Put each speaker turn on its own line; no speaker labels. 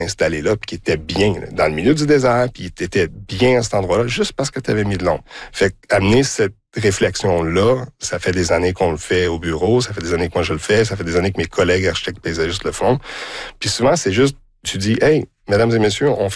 installé là, puis qui était bien, là, dans le milieu du désert, puis tu étais bien à cet endroit-là, juste parce que tu avais mis de l'ombre. Fait amener cette réflexion-là, ça fait des années qu'on le fait au bureau, ça fait des années que moi je le fais, ça fait des années que mes collègues architectes paysagistes le font. Puis souvent, c'est juste, tu dis, hey, mesdames et messieurs, on